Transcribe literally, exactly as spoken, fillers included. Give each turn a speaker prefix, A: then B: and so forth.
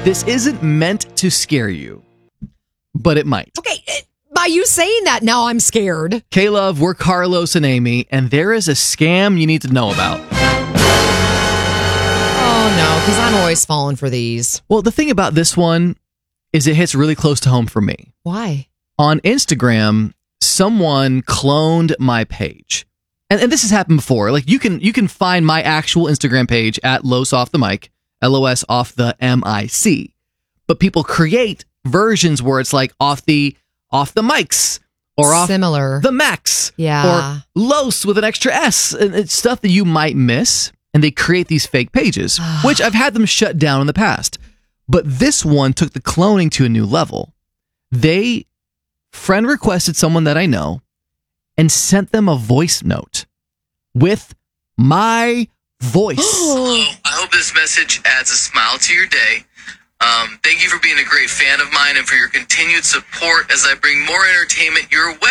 A: This isn't meant to scare you, but it might.
B: Okay, by you saying that, now I'm scared.
A: K-Love, we're Carlos and Amy, and there is a scam you need to know about.
B: Oh, no, because I'm always falling for these.
A: Well, the thing about this one is it hits really close to home for me.
B: Why?
A: On Instagram, someone cloned my page. And, and this has happened before. Like you can you can find my actual Instagram page at Los Off the Mic, L O S off the M I C. But people create versions where it's like off the off the mics or off
B: Similar.
A: the Max.
B: Yeah.
A: Or Los with an extra S. And it's stuff that you might miss. And they create these fake pages, which I've had them shut down in the past. But this one took the cloning to a new level. They friend requested someone that I know and sent them a voice note with my voice.
C: Hello. I hope this message adds a smile to your day. Um, thank you for being a great fan of mine and for your continued support as I bring more entertainment your way.